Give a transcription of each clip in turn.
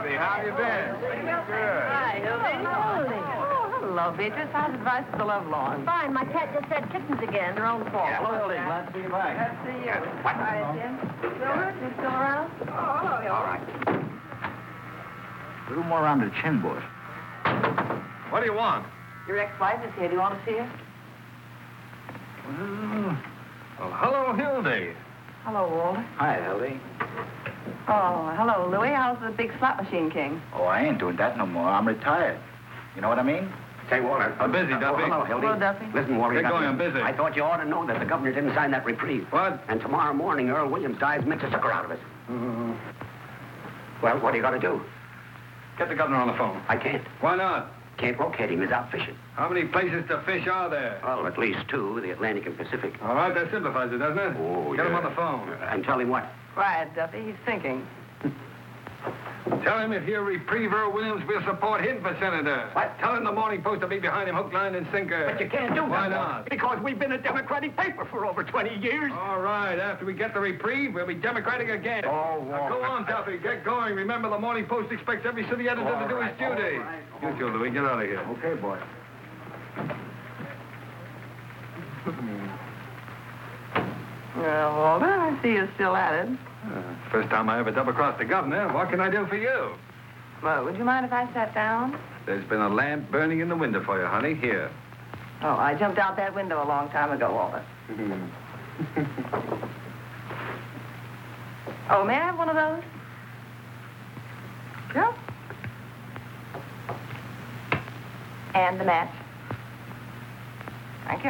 Hildy. How have you been? Good. Hi, Hildy. Oh, hello, Beatrice. How's advice for the love lawn? Fine. My cat just had kittens again. Their own fault. Hello, Hildy. Glad to see you back. Glad to see you. What? Hi, Jim. Silver, you still around? Oh, hello. All right. A little more around the chin, boys. What do you want? Your ex-wife is here. Do you want to see her? Well, hello, Hildy. Hello, Walter. Hi, Hildy. Oh, hello, Louie. How's the big slot machine king? Oh, I ain't doing that no more. I'm retired. You know what I mean? Say, Walter. I'm busy, Duffy. Hello, Hildy. Hello, Duffy. Listen, Walter. Get going, I'm busy. I thought you ought to know that the governor didn't sign that reprieve. What? And tomorrow morning, Earl Williams dies meant to suck her out of it. Well, what are you going to do? Get the governor on the phone. I can't. Why not? Can't locate him. He's out fishing. How many places to fish are there? Well, at least two, the Atlantic and Pacific. All right, that simplifies it, doesn't it? Oh, Get him yeah. on the phone. And tell him what? Quiet, Duffy. He's thinking. Tell him if he'll reprieve Earl Williams, we'll support him for senator. What? Tell him the Morning Post will be behind him, hook, line, and sinker. But you can't do that. Why not? Because we've been a Democratic paper for over 20 years. All right, after we get the reprieve, we'll be Democratic again. Oh, Now, go on, Duffy. Get going. Remember, the Morning Post expects every city editor to do his duty. You too, Louis. Get out of here. Okay, boy. Well, Walter, I see you're still at it. First time I ever double-crossed the governor. What can I do for you? Well, would you mind if I sat down? There's been a lamp burning in the window for you, honey. Here. Oh, I jumped out that window a long time ago, Walter. Oh, may I have one of those? Sure. And the match. Thank you.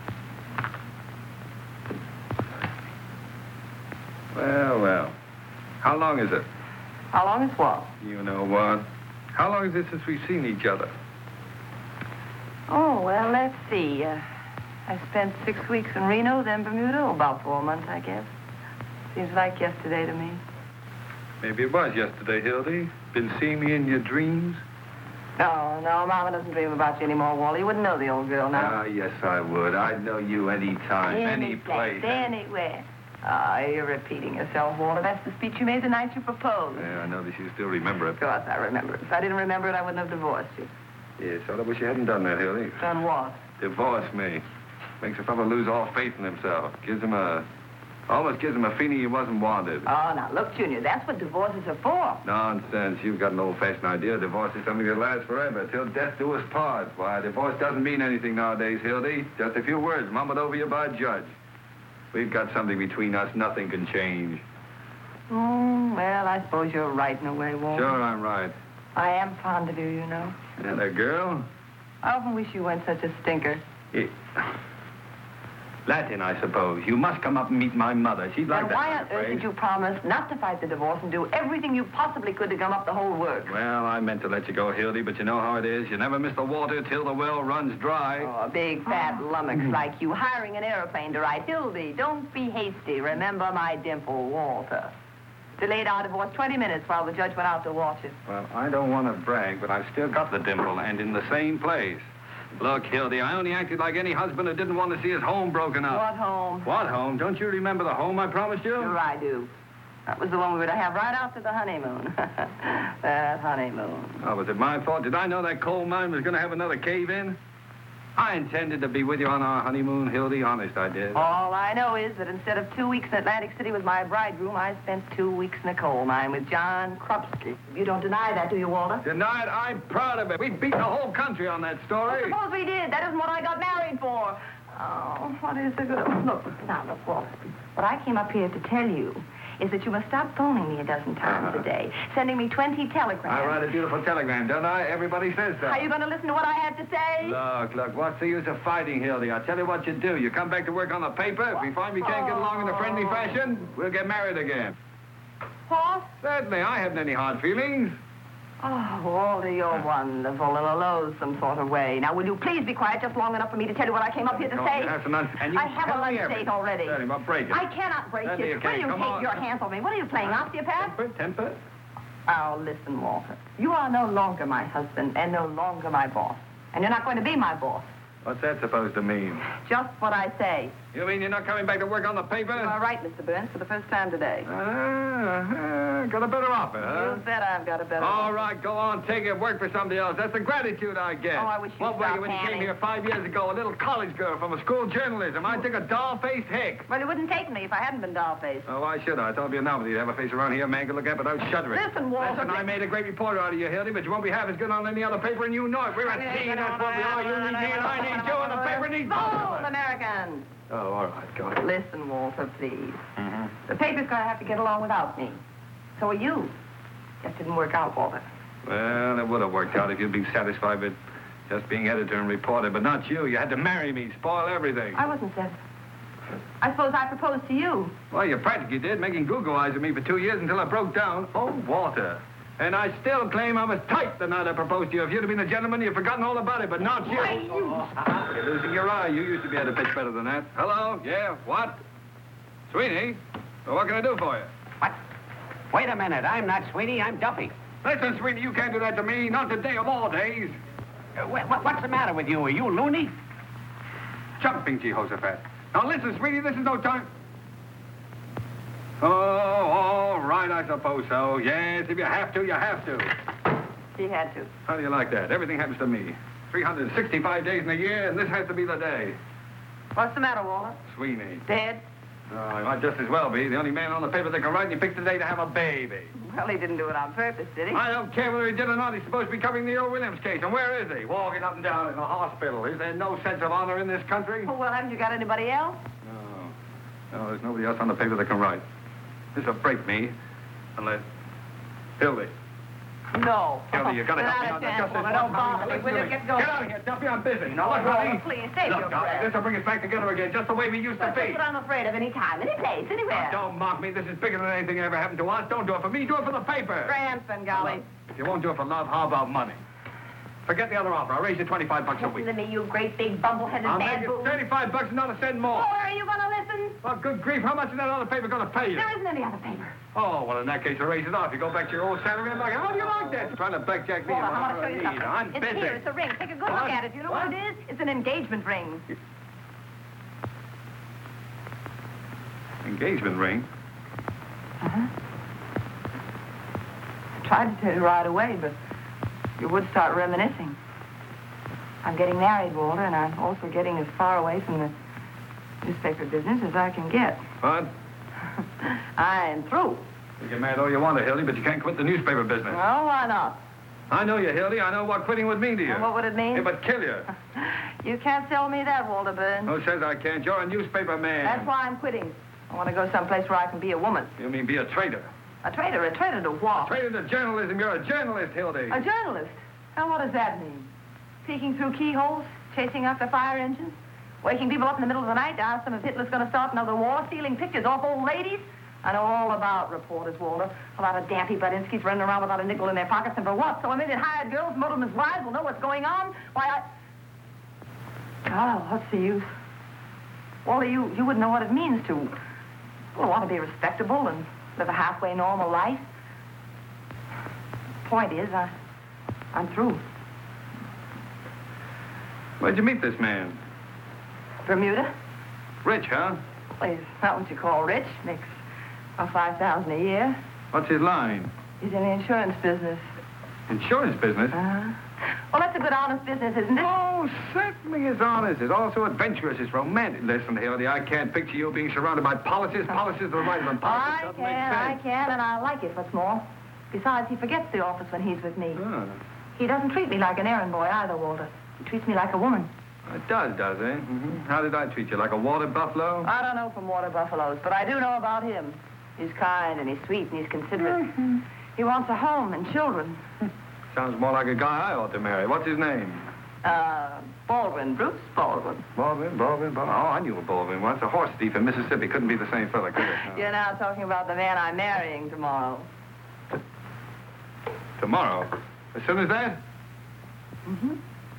Well, well. How long is it? How long is what? You know what? How long is it since we've seen each other? Oh, well, let's see. I spent 6 weeks in Reno, then Bermuda. Oh, about 4 months, I guess. Seems like yesterday to me. Maybe it was yesterday, Hildy. Been seeing me in your dreams? No, Mama doesn't dream about you anymore, Wally. You wouldn't know the old girl now. Ah, yes, I would. I'd know you any time, any place. Anywhere. Ah, you're repeating yourself, Walter. That's the speech you made the night you proposed. Yeah, I know that you still remember it. Of course, I remember it. If I didn't remember it, I wouldn't have divorced you. Yes, I wish you hadn't done that, Hildy. Done what? Divorce me. Makes a fellow lose all faith in himself. Almost gives him a feeling he wasn't wanted. Oh, now, look, Junior, that's what divorces are for. Nonsense. You've got an old-fashioned idea. Divorce is something that lasts forever, till death do us part. Why, divorce doesn't mean anything nowadays, Hildy. Just a few words mumbled over you by a judge. We've got something between us nothing can change. Well, I suppose you're right in a way, Walter. Sure, I'm right. I am fond of you, you know. And a girl? I often wish you weren't such a stinker. Latin, I suppose. You must come up and meet my mother. She'd like Then that why kind on of earth phrase. did you promise not to fight the divorce and do everything you possibly could to gum up the whole works? Well, I meant to let you go, Hildy, but you know how it is. You never miss the water till the well runs dry. Oh, a big fat lummox like you hiring an airplane to ride. Hildy, don't be hasty. Remember my dimple, Walter. Delayed our divorce 20 minutes while the judge went out to watch it. Well, I don't want to brag, but I've still got the dimple, and in the same place. Look, Hildy, I only acted like any husband who didn't want to see his home broken up. What home? What home? Don't you remember the home I promised you? Sure I do. That was the one we were to have right after the honeymoon. That honeymoon. Oh, was it my fault? Did I know that coal mine was going to have another cave-in? I intended to be with you on our honeymoon, Hildy. Honest, I did. All I know is that instead of 2 weeks in Atlantic City with my bridegroom, I spent 2 weeks in a coal mine with John Krupski. You don't deny that, do you, Walter? Tonight, I'm proud of it. We beat the whole country on that story. Suppose we did. That isn't what I got married for. Oh, what is the good of... Look, Walter. What I came up here to tell you is that you must stop phoning me a dozen times a day, sending me 20 telegrams. I write a beautiful telegram, don't I? Everybody says so. Are you going to listen to what I have to say? Look, what's the use of fighting, Hildy? I'll tell you what you do. You come back to work on the paper. If we find we can't get along in a friendly fashion, we'll get married again. What? Certainly, I haven't any hard feelings. Oh, Walter, you're wonderful in a loathsome sort of way. Now, will you please be quiet just long enough for me to tell you what I came up here to say? You have some and you I have a tell me lunch everything. date already. Certainly, well, break it. I cannot break Certainly, it. okay, Will you come take on. your hands off me? What are you playing, osteopath? Temper. Oh, listen, Walter. You are no longer my husband and no longer my boss. And you're not going to be my boss. What's that supposed to mean? Just what I say. You mean you're not coming back to work on the paper? You are right, Mr. Burns, for the first time today. Got a better offer, huh? You bet I've got a better All one. right, go on, take it, work for somebody else. That's the gratitude I get. Oh, I wish you'd What were stop you when you panning. came here 5 years ago? A little college girl from a school of journalism. I took a doll-faced hick. Well, you wouldn't take me if I hadn't been doll-faced. Oh, why should I? I thought it'd be a novelty to have a face around here a man could look at without shuddering. Listen, Walter. Listen, I made a great reporter out of you, Hildy, but you won't be half as good on any other paper, and you know it. We're a team, that's what we are. You need me, and I need you, and the paper needs both of Bold us. Americans. Oh, all right, go ahead. Listen, Walter, please. Mm-hmm. The paper's going to have to get along without me. So are you. Just didn't work out, Walter. Well, it would have worked out if you'd been satisfied with just being editor and reporter, but not you. You had to marry me, spoil everything. I wasn't said. I suppose I proposed to you. Well, you practically did, making Google eyes at me for 2 years until I broke down. Oh, Walter. And I still claim I was tight the night I proposed to you. If you'd have been a gentleman, you'd forgotten all about it, but not you. You're losing your eye. You used to be able to pitch better than that. Hello? Yeah? What? Sweeney? Well, what can I do for you? What? Wait a minute. I'm not Sweeney. I'm Duffy. Listen, Sweeney, you can't do that to me. Not today of all days. What's the matter with you? Are you loony? Jumping Jehoshaphat. Now, listen, Sweeney, this is no time. Oh, all right, I suppose so. Yes, if you have to, you have to. She had to. How do you like that? Everything happens to me. 365 days in a year, and this has to be the day. What's the matter, Walter? Sweeney. Dead? Oh, he might just as well be. The only man on the paper that can write, and he picked the day to have a baby. Well, he didn't do it on purpose, did he? I don't care whether he did or not. He's supposed to be covering the old Williams case. And where is he? Walking up and down in the hospital. Is there no sense of honor in this country? Oh, well, haven't you got anybody else? No, there's nobody else on the paper that can write. This'll break me. Unless... Hildy. No. Hildy, you gotta help me out. Not a chance, Just this Walter. one Don't time. bother me. Listen Will to you me. get going? Get out of here, Duffy. I'm busy. Now, look, Walter, honey. please, save Look, your darling, breath. this'll bring us back together again, just the way we used to That's be. what I'm afraid of any time, any place, anywhere. Don't mock me. This is bigger than anything that ever happened to us. Don't do it for me. Do it for the paper. Grandson, golly. If you won't do it for love, how about money? Forget the other offer. I'll raise you 25 bucks a Listen week. to me, you great big bumbleheaded I'll make bamboo. it 35 bucks and not a cent more. Oh, are you going to listen? Well, good grief, how much is that other paper going to pay you? There isn't any other paper. Oh, well, in that case, I'll raise it off. You go back to your old salary and like, how do you like that? Trying to blackjack me. Hold on, I Well, want to show you need. something. I'm It's busy. here. It's a ring. Take a good What? look at it. You know what it is? It's an engagement ring. Engagement ring? Uh-huh. I tried to tell you right away, but you would start reminiscing. I'm getting married, Walter, and I'm also getting as far away from the newspaper business as I can get. What? I'm through. You get mad all you want to, Hildy, but you can't quit the newspaper business. Well, why not? I know you, Hildy. I know what quitting would mean to you. Well, what would it mean? It would kill you. You can't tell me that, Walter Burns. Who says I can't? You're a newspaper man. That's why I'm quitting. I want to go someplace where I can be a woman. You mean be a traitor? A traitor to what? Traitor to journalism. You're a journalist, Hildy. A journalist? Now, what does that mean? Peeking through keyholes, chasing after fire engines, waking people up in the middle of the night to ask them if Hitler's going to start another war, stealing pictures off old ladies? I know all about reporters, Walter. A lot of dampy Budinsky's running around without a nickel in their pockets, and for what? So a million hired girls, motormen's wives will know what's going on? Why, Oh, what's the use? Walter, you wouldn't know what it means to, well, want to be respectable and live a halfway normal life. Point is, I'm through. Where'd you meet this man? Bermuda? Rich, huh? Well, he's not what you call rich. Makes about $5,000 a year. What's his line? He's in the insurance business. Insurance business? Uh-huh. Well, that's a good, honest business, isn't it? Oh, certainly it's honest. It's also adventurous. It's romantic. Listen, Hildy, I can't picture you being surrounded by policies. Policies are the right one. Politics doesn't make I sense. can, and I like it, what's more. Besides, he forgets the office when he's with me. Ah, He doesn't treat me like an errand boy either, Walter. He treats me like a woman. it does it? Mm-hmm. How did I treat you? Like a water buffalo? I don't know from water buffaloes, but I do know about him. He's kind, and he's sweet, and he's considerate. He wants a home and children. Sounds more like a guy I ought to marry. What's his name? Baldwin, Bruce Baldwin. Baldwin. Oh, I knew a Baldwin once. A horse thief in Mississippi. Couldn't be the same fella, could it? No. You're now talking about the man I'm marrying tomorrow. Tomorrow? As soon as that? Mm-hmm.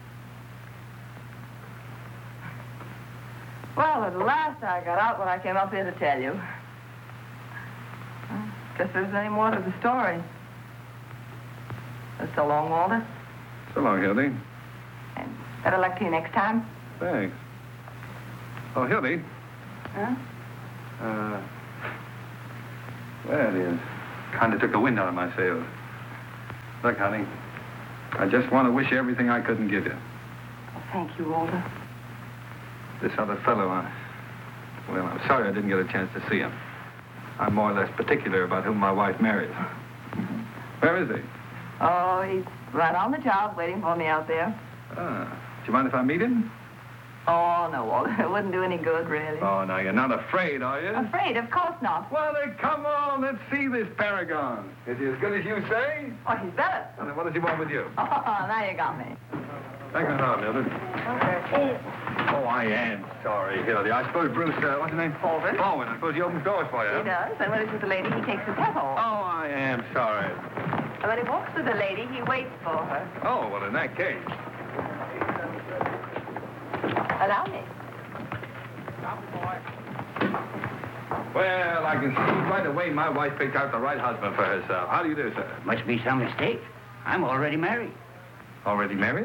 Well, at last I got out what I came up here to tell you. Well, guess there isn't any more to the story. So long, Walter. So long, Hildy. And better luck to you next time. Thanks. Oh, Hildy, Huh? Well, it kind of took the wind out of my sails. Look, honey, I just want to wish you everything I couldn't give you. Oh, thank you, Walter. This other fellow, well, I'm sorry I didn't get a chance to see him. I'm more or less particular about whom my wife marries. Where is he? Oh, he's right on the job waiting for me out there. Do you mind if I meet him? Oh, no, Walter. It wouldn't do any good, really. Oh, now, you're not afraid, are you? Afraid? Of course not. Well, then, come on. Let's see this paragon. Is he as good as you say? Oh, he's better. And then what does he want with you? Oh, now you got me. Thank you, Mildred. Okay. Oh, I am sorry, Hildy. I suppose Bruce, what's his name? Baldwin. Baldwin. I suppose he opens doors for you. He does. And when he's with the lady, he takes his hat off. Oh, I am sorry. And when he walks with the lady, he waits for her. Oh, well, in that case. Allow me. Well, I can see right away my wife picked out the right husband for herself. How do you do, sir? Must be some mistake. I'm already married. Already married?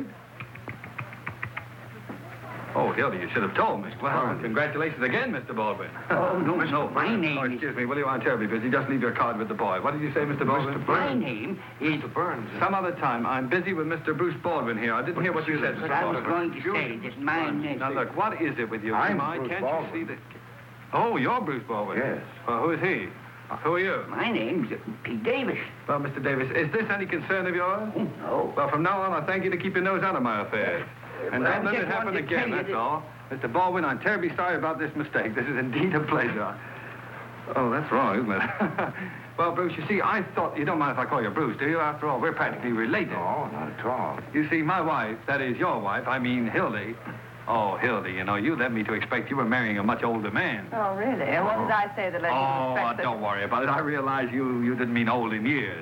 Oh, Hildy, you should have told me. Well, congratulations again, Mr. Baldwin. Oh, no, no. My name Oh, is... excuse me, will you? I'm terribly busy. Just leave your card with the boy. What did you say, Mr. Baldwin? My name is... Burns. Some other time. I'm busy with Mr. Bruce Baldwin here. I didn't hear what you said, But Mr. I was Baldwin. going to say that my name... Now, look, what is it with you? I'm Mike? Bruce Can't Baldwin. you see that... Oh, you're Bruce Baldwin? Yes. Well, who is he? Who are you? My name's Pete Davis. Well, Mr. Davis, is this any concern of yours? Oh, no. Well, from now on, I thank you to keep your nose out of my affairs. And Well, don't let I it just happen wanted to again, tell you that's that- all. Mr. Baldwin, I'm terribly sorry about this mistake. This is indeed a pleasure. Oh, that's wrong, isn't it? Well, Bruce, you see, I thought... You don't mind if I call you Bruce, do you? After all, we're practically related. No, not at all. You see, my wife, that is your wife, I mean Hildy. Oh, Hildy, you know, you led me to expect you were marrying a much older man. Oh, really? And what did I say that led you to Oh, expect that? don't worry about it. I realize you didn't mean old in years.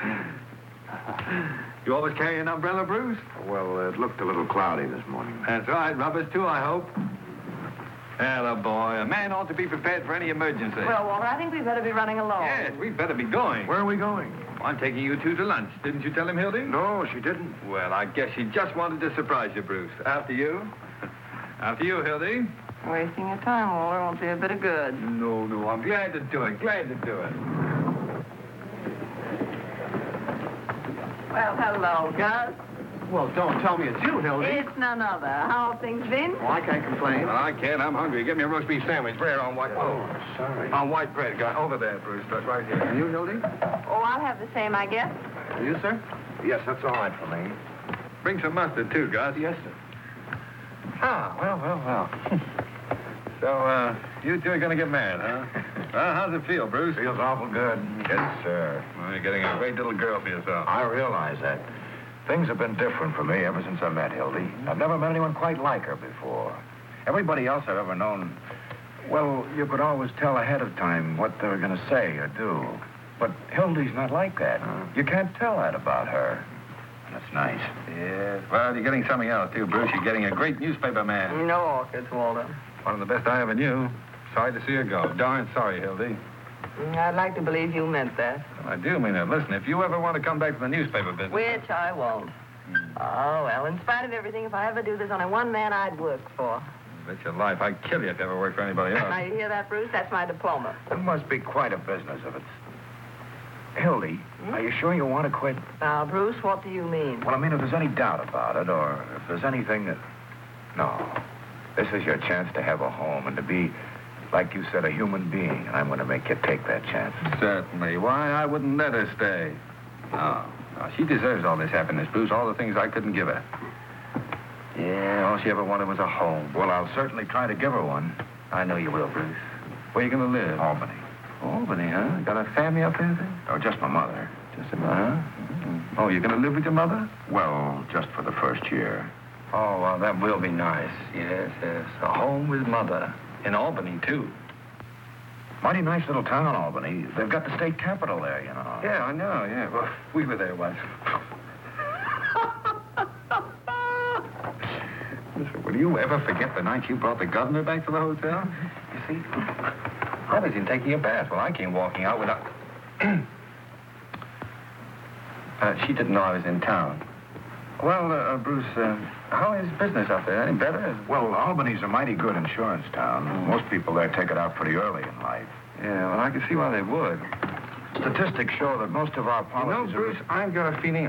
You always carry an umbrella, Bruce? Well, it looked a little cloudy this morning. That's right. Rubbers, too, I hope. Hello, boy. A man ought to be prepared for any emergency. Well, Walter, I think we better be running along. Yes, we'd better be going. Where are we going? I'm taking you two to lunch. Didn't you tell him, Hildy? No, she didn't. Well, I guess she just wanted to surprise you, Bruce. After you. After you, Hildy. Wasting your time, Walter, won't do a bit of good. No, I'm glad to do it. Glad to do it. Well, hello, Gus. Well, don't tell me it's you, Hildy. It's none other. How have things been? Well, I can't complain. Well, I can't. I'm hungry. Get me a roast beef sandwich. Bread on white... Oh, sorry. On white bread. Got over there, Bruce. That's right here. And you, Hildy? Oh, I'll have the same, I guess. You, sir? Yes, that's all right for me. Bring some mustard, too, Gus. Yes, sir. Ah, well. So, you two are going to get married, huh? Well, how's it feel, Bruce? Feels awful good. Yes, sir. Well, you're getting a great little girl for yourself. I realize that. Things have been different for me ever since I met Hildy. I've never met anyone quite like her before. Everybody else I've ever known, well, you could always tell ahead of time what they were going to say or do. But Hildy's not like that. You can't tell that about her. That's nice. Yes. Well, you're getting something else, too, Bruce. You're getting a great newspaper man. No orchids, Walter. One of the best I ever knew. Sorry to see her go. Darn sorry, Hildy. I'd like to believe you meant that. I do mean it. Listen, if you ever want to come back to the newspaper business... Which I won't. Oh, well, in spite of everything, if I ever do, there's only one man I'd work for. Bet your life I'd kill you if you ever worked for anybody else. Now, you hear that, Bruce? That's my diploma. It must be quite a business if it's... Hildy, are you sure you want to quit? Now, Bruce, what do you mean? Well, I mean, if there's any doubt about it, or if there's anything that... No. This is your chance to have a home and to be, like you said, a human being. And I'm going to make you take that chance. Certainly. Why, I wouldn't let her stay. No. She deserves all this happiness, Bruce. All the things I couldn't give her. Yeah, all she ever wanted was a home. Well, I'll certainly try to give her one. I know you will, Bruce. Where are you going to live? Albany. Albany, huh? Got a family up there? Oh, just my mother. Just a minute, huh? Oh, you're going to live with your mother? Well, just for the first year. Oh, well, that will be nice. Yes. A home with mother. In Albany, too. Mighty nice little town, Albany. They've got the state capitol there, you know. Yeah, I know, yeah. Well, we were there once. Will you ever forget the night you brought the governor back to the hotel? You see, I was in taking a bath. Well, I came walking out without... She didn't know I was in town. Well, Bruce, how is business out there? Any better? Well, Albany's a mighty good insurance town. Most people there take it out pretty early in life. Yeah, well, I can see why they would. Statistics show that most of our You know, policies Bruce, I've got a feeling